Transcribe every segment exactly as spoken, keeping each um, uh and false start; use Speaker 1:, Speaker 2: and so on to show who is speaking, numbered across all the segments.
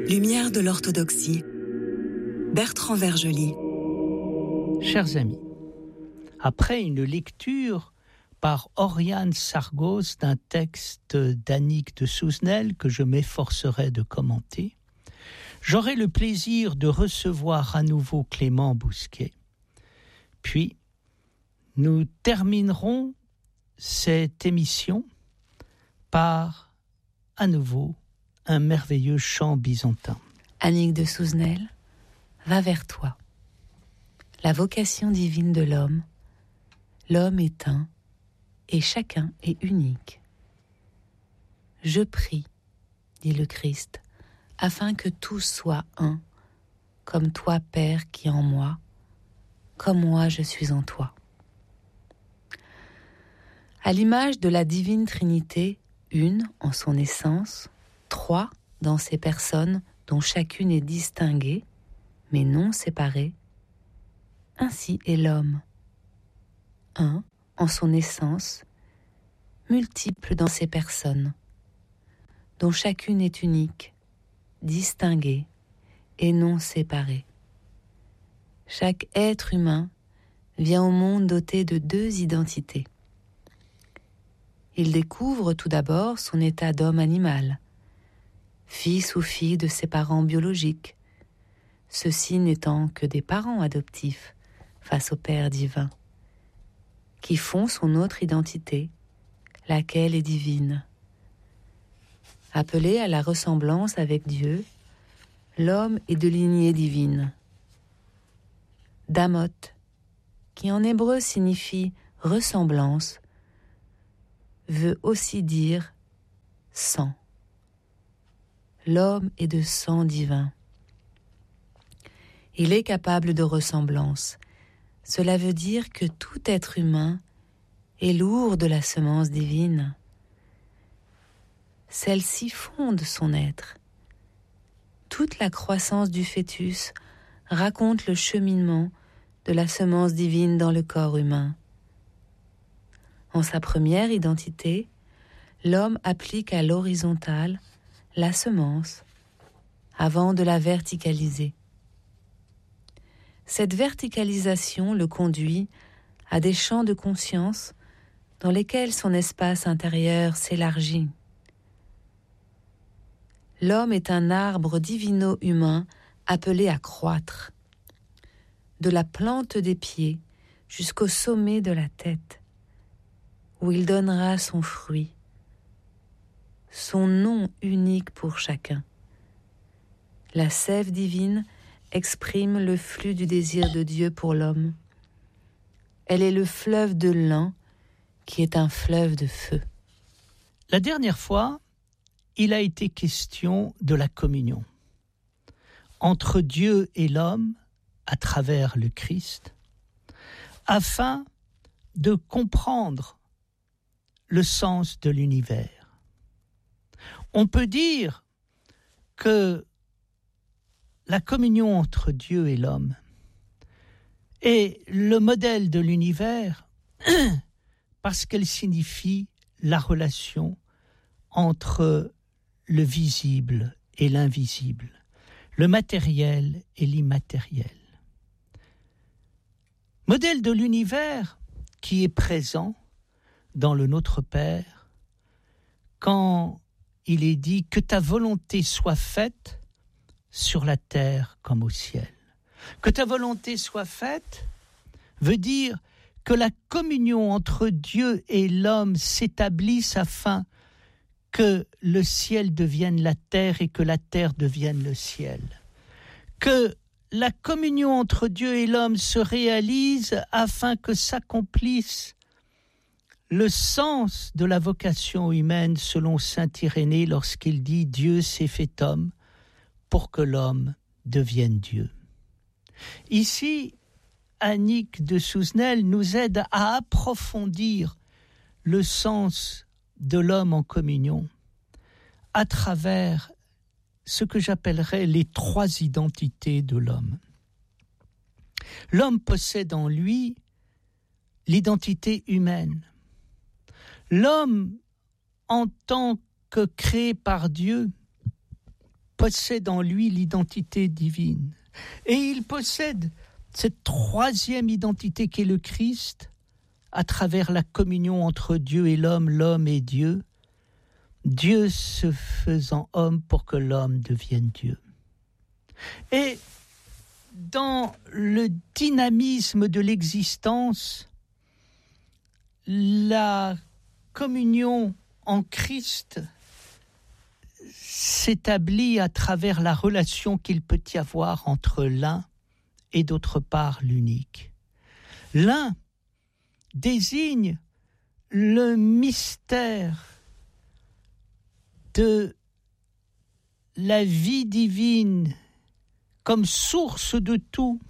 Speaker 1: Lumière de l'orthodoxie. Bertrand Vergely.
Speaker 2: Chers amis, après une lecture par Oriane Sargos d'un texte d'Annick de Souzenel que je m'efforcerai de commenter, j'aurai le plaisir de recevoir à nouveau Clément Bousquet. Puis, nous terminerons cette émission par, à nouveau, un merveilleux chant byzantin.
Speaker 3: Annick de Souzenel, va vers toi. La vocation divine de l'homme, l'homme est un, et chacun est unique. Je prie, dit le Christ, afin que tous soient un, comme toi, Père, qui es en moi, comme moi je suis en toi. À l'image de la divine Trinité, une en son essence, trois dans ses personnes dont chacune est distinguée, mais non séparée, ainsi est l'homme, un en son essence, multiple dans ses personnes, dont chacune est unique, distinguée et non séparée. Chaque être humain vient au monde doté de deux identités. Il découvre tout d'abord son état d'homme animal, fils ou fille de ses parents biologiques, ceux-ci n'étant que des parents adoptifs face au Père divin, qui font son autre identité, laquelle est divine. Appelé à la ressemblance avec Dieu, l'homme est de lignée divine. Damot, qui en hébreu signifie ressemblance, veut aussi dire sang. L'homme est de sang divin. Il est capable de ressemblance. Cela veut dire que tout être humain est lourd de la semence divine. Celle-ci fonde son être. Toute la croissance du fœtus raconte le cheminement de la semence divine dans le corps humain. En sa première identité, l'homme applique à l'horizontale la semence avant de la verticaliser. Cette verticalisation le conduit à des champs de conscience dans lesquels son espace intérieur s'élargit. L'homme est un arbre divino-humain appelé à croître, de la plante des pieds jusqu'au sommet de la tête, où il donnera son fruit, son nom unique pour chacun. La sève divine exprime le flux du désir de Dieu pour l'homme. Elle est le fleuve de l'un qui est un fleuve de feu.
Speaker 2: La dernière fois, il a été question de la communion entre Dieu et l'homme à travers le Christ, afin de comprendre le sens de l'univers. On peut dire que la communion entre Dieu et l'homme est le modèle de l'univers parce qu'elle signifie la relation entre le visible et l'invisible, le matériel et l'immatériel. Modèle de l'univers qui est présent dans le Notre Père quand il est dit que ta volonté soit faite sur la terre comme au ciel. Que ta volonté soit faite veut dire que la communion entre Dieu et l'homme s'établisse afin que le ciel devienne la terre et que la terre devienne le ciel. Que la communion entre Dieu et l'homme se réalise afin que s'accomplisse le sens de la vocation humaine selon saint Irénée lorsqu'il dit « Dieu s'est fait homme pour que l'homme devienne Dieu ». Ici, Annick de Souzenel nous aide à approfondir le sens de l'homme en communion à travers ce que j'appellerais les trois identités de l'homme. L'homme possède en lui l'identité humaine. L'homme, en tant que créé par Dieu, possède en lui l'identité divine. Et il possède cette troisième identité qu'est le Christ à travers la communion entre Dieu et l'homme, l'homme et Dieu, Dieu se faisant homme pour que l'homme devienne Dieu. Et dans le dynamisme de l'existence, la communion en Christ s'établit à travers la relation qu'il peut y avoir entre l'un et d'autre part l'unique. L'un désigne le mystère de la vie divine comme source de tout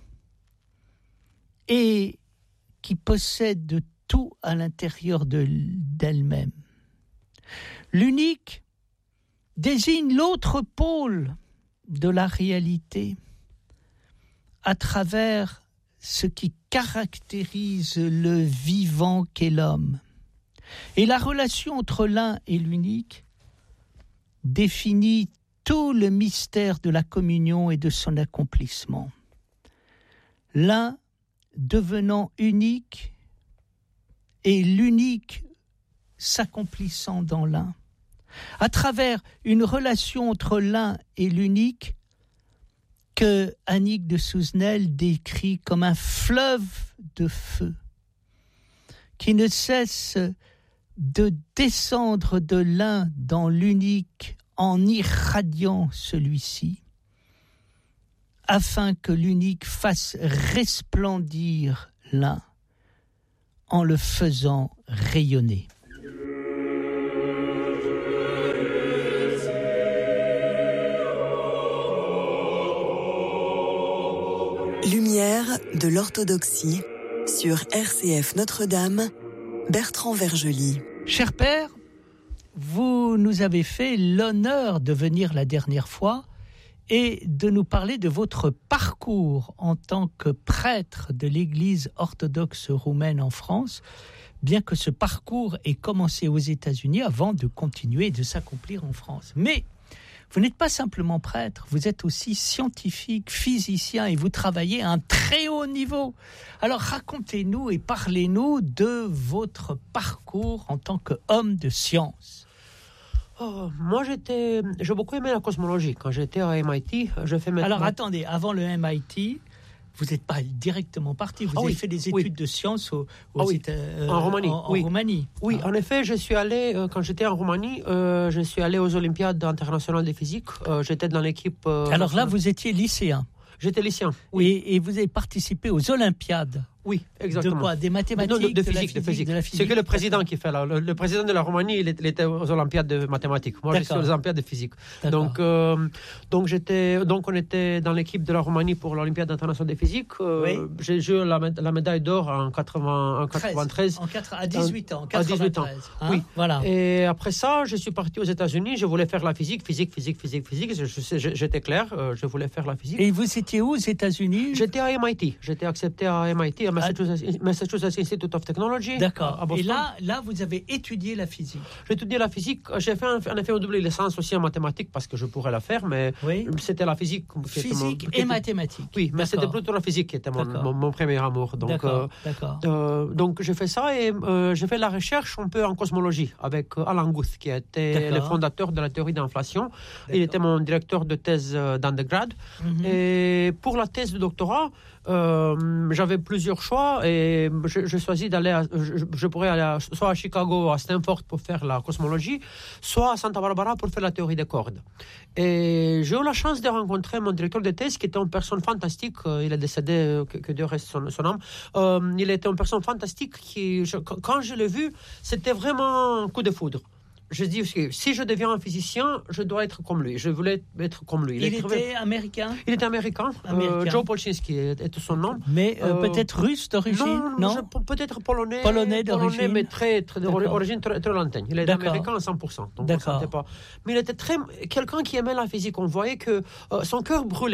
Speaker 2: et qui possède de tout à l'intérieur de, d'elle-même. L'unique désigne l'autre pôle de la réalité à travers ce qui caractérise le vivant qu'est l'homme. Et la relation entre l'un et l'unique définit tout le mystère de la communion et de son accomplissement. L'un devenant unique et l'unique s'accomplissant dans l'un. À travers une relation entre l'un et l'unique que Annick de Souzenel décrit comme un fleuve de feu qui ne cesse de descendre de l'un dans l'unique en irradiant celui-ci, afin que l'unique fasse resplendir l'un en le faisant rayonner.
Speaker 1: Lumière de l'orthodoxie sur R C F Notre-Dame, Bertrand Vergely.
Speaker 2: Cher Père, vous nous avez fait l'honneur de venir la dernière fois et de nous parler de votre parcours en tant que prêtre de l'Église orthodoxe roumaine en France, bien que ce parcours ait commencé aux États-Unis avant de continuer et de s'accomplir en France. Mais vous n'êtes pas simplement prêtre, vous êtes aussi scientifique, physicien et vous travaillez à un très haut niveau. Alors racontez-nous et parlez-nous de votre parcours en tant qu'homme de science.
Speaker 4: Oh, moi, j'étais, j'ai beaucoup aimé la cosmologie. Quand j'étais à M I T, je fais maintenant...
Speaker 2: Alors attendez, avant le M I T, vous n'êtes pas directement parti, vous
Speaker 4: ah,
Speaker 2: avez
Speaker 4: oui,
Speaker 2: fait des études
Speaker 4: oui.
Speaker 2: de sciences au, au
Speaker 4: ah, oui.
Speaker 2: États, euh,
Speaker 4: en Roumanie.
Speaker 2: En, en
Speaker 4: oui,
Speaker 2: Roumanie.
Speaker 4: oui
Speaker 2: ah.
Speaker 4: En effet, je suis allé, euh, quand j'étais en Roumanie, euh, je suis allé aux Olympiades internationales de physique. Euh, j'étais dans l'équipe... Euh,
Speaker 2: Alors là, vous étiez lycéen.
Speaker 4: J'étais lycéen, oui.
Speaker 2: Et, et vous avez participé aux Olympiades.
Speaker 4: Oui, exactement.
Speaker 2: De quoi? Des mathématiques,
Speaker 4: non, de, de,
Speaker 2: de,
Speaker 4: physique,
Speaker 2: la
Speaker 4: de physique,
Speaker 2: de la physique.
Speaker 4: C'est que le président qui fait là. Le, le président de la Roumanie, il, est, il était aux Olympiades de mathématiques. Moi, D'accord. je suis aux Olympiades de physique. Donc, euh, donc, j'étais, donc, on était dans l'équipe de la Roumanie pour l'Olympiade internationale de physique. Euh, oui. J'ai eu la, la médaille d'or en, quatre-vingts, en quatre-vingt-treize.
Speaker 2: En quatre, à dix-huit ans.
Speaker 4: À dix-huit ans.
Speaker 2: Hein,
Speaker 4: oui.
Speaker 2: Voilà.
Speaker 4: Et après ça, je suis parti aux États-Unis. Je voulais faire la physique, physique, physique, physique, physique. Je, je, j'étais clair. Euh, je voulais faire la physique.
Speaker 2: Et vous étiez où aux États-Unis?
Speaker 4: J'étais à M I T. J'étais accepté à M I T, à Massachusetts, Massachusetts Institute of Technology.
Speaker 2: D'accord. Et là, là, vous avez étudié la physique.
Speaker 4: J'ai étudié la physique. J'ai fait en effet une double licence aussi en mathématiques parce que je pourrais la faire, mais
Speaker 2: oui.
Speaker 4: c'était la physique. Qui
Speaker 2: physique
Speaker 4: était mon,
Speaker 2: et était... mathématiques.
Speaker 4: Oui, mais D'accord. c'était plutôt la physique qui était mon, mon, mon premier amour. Donc,
Speaker 2: D'accord.
Speaker 4: Euh,
Speaker 2: D'accord.
Speaker 4: Euh, donc j'ai fait ça et euh, j'ai fait la recherche un peu en cosmologie avec Alan Guth, qui était D'accord. le fondateur de la théorie d'inflation. D'accord. Il était mon directeur de thèse d'undergrad. Mm-hmm. Et pour la thèse de doctorat, Euh, j'avais plusieurs choix et je, je choisis d'aller à, je, je pourrais aller à, soit à Chicago, à Stanford pour faire la cosmologie, soit à Santa Barbara pour faire la théorie des cordes. Et j'ai eu la chance de rencontrer mon directeur de thèse qui était une personne fantastique. Il est décédé, que, que Dieu reste son, son âme. Euh, il était une personne fantastique qui, je, quand je l'ai vu, c'était vraiment un coup de foudre. Je dis, si je deviens un physicien, je dois être comme lui. Je voulais être comme lui.
Speaker 2: Il, il était américain
Speaker 4: Il était américain. américain. Euh, Joe Polchinski était son nom.
Speaker 2: Mais euh, euh, peut-être russe d'origine
Speaker 4: Non, non je, peut-être polonais.
Speaker 2: Polonais d'origine.
Speaker 4: Polonais, mais très, très, d'origine très, très lointaine. Il était américain à cent pour cent. Donc D'accord. On pas. Mais il était très, quelqu'un qui aimait la physique. On voyait que euh, son cœur brûlait.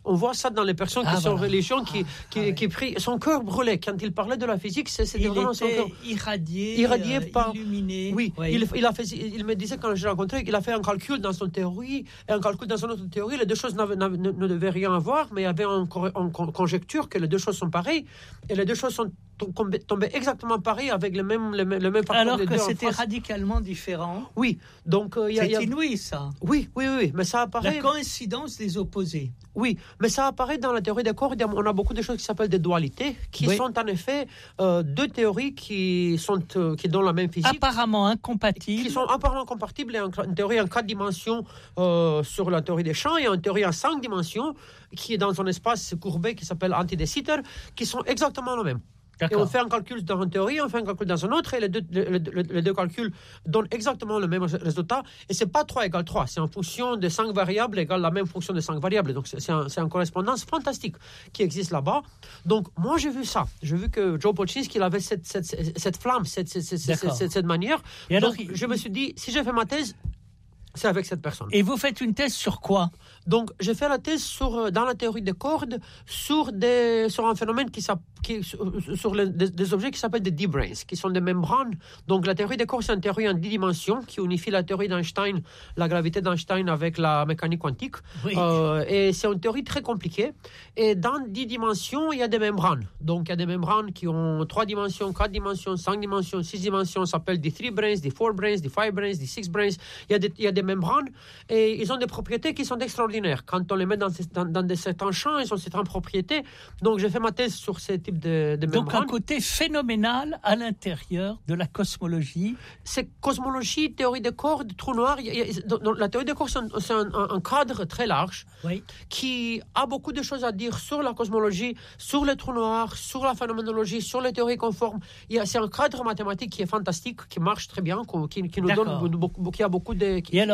Speaker 4: On voit ça dans les personnes qui
Speaker 2: ah,
Speaker 4: sont
Speaker 2: voilà.
Speaker 4: religieuses, qui, qui,
Speaker 2: ah,
Speaker 4: qui prient. Son cœur brûlait. Quand il parlait de la physique, c'était
Speaker 2: il
Speaker 4: vraiment son cœur.
Speaker 2: irradié,
Speaker 4: irradié
Speaker 2: euh,
Speaker 4: par...
Speaker 2: illuminé.
Speaker 4: Oui,
Speaker 2: oui.
Speaker 4: Il, il, a fait, il me disait quand je l'ai rencontré qu'il a fait un calcul dans son théorie et un calcul dans son autre théorie. Les deux choses n'avaient, n'avaient, ne, ne devaient rien avoir, mais il y avait une conjecture que les deux choses sont pareilles et les deux choses sont tombées exactement pareilles avec le même, le même, le même parcours.
Speaker 2: Alors
Speaker 4: des
Speaker 2: que
Speaker 4: deux
Speaker 2: c'était radicalement différent.
Speaker 4: Oui, donc euh, il y a,
Speaker 2: c'est
Speaker 4: y a...
Speaker 2: inouï ça.
Speaker 4: Oui, oui, oui, mais ça apparaît.
Speaker 2: La coïncidence des opposés.
Speaker 4: Oui, mais ça apparaît dans la théorie des corps. On a beaucoup de choses qui s'appellent des dualités, qui
Speaker 2: oui.
Speaker 4: sont en effet euh, deux théories qui sont euh, qui donnent la même physique.
Speaker 2: Apparemment incompatibles.
Speaker 4: Qui sont apparemment compatibles. Il y a une théorie en quatre dimensions euh, sur la théorie des champs, et une théorie en cinq dimensions qui est dans un espace courbé qui s'appelle anti de Sitter, qui sont exactement les mêmes. Et on fait un calcul dans une théorie, on fait un calcul dans une autre, et les deux, les, les, les deux calculs donnent exactement le même résultat. Et ce n'est pas trois égale trois, c'est en fonction de cinq variables égale la même fonction de cinq variables. Donc c'est, un, c'est une correspondance fantastique qui existe là-bas. Donc moi j'ai vu ça. J'ai vu que Joe Polchinski il avait cette, cette, cette, cette flamme, cette, cette, cette, cette, cette manière. Et donc alors, je me suis dit, si j'ai fait ma thèse, c'est avec cette personne.
Speaker 2: Et vous faites une thèse sur quoi ?
Speaker 4: Donc, j'ai fait la thèse sur, dans la théorie des cordes sur, des, sur un phénomène qui, qui sur, sur les, des, des objets qui s'appellent des D-brains, qui sont des membranes. Donc, la théorie des cordes, c'est une théorie en dix dimensions qui unifie la théorie d'Einstein, la gravité d'Einstein avec la mécanique quantique.
Speaker 2: Oui.
Speaker 4: Euh, et c'est une théorie très compliquée. Et dans dix dimensions, il y a des membranes. Donc, il y a des membranes qui ont trois dimensions, quatre dimensions, cinq dimensions, six dimensions. Ça s'appelle des three brains, des four brains, des five brains, des six brains. Il y a des, il y a des membranes et ils ont des propriétés qui sont extraordinaires. Quand on les met dans, dans, dans des certains champs, ils ont certaines propriétés. Donc, j'ai fait ma thèse sur ces types de, de membranes.
Speaker 2: Donc, un côté phénoménal à l'intérieur de la cosmologie.
Speaker 4: C'est cosmologie, théorie des cordes, trou noir. Il y a, dans la théorie des cordes, c'est, un, c'est un, un cadre très large
Speaker 2: oui.
Speaker 4: qui a beaucoup de choses à dire sur la cosmologie, sur les trous noirs, sur la phénoménologie, sur les théories conformes. Il y a, c'est un cadre mathématique qui est fantastique, qui marche très bien, qui, qui nous
Speaker 2: D'accord.
Speaker 4: donne, qui a beaucoup de... Qui,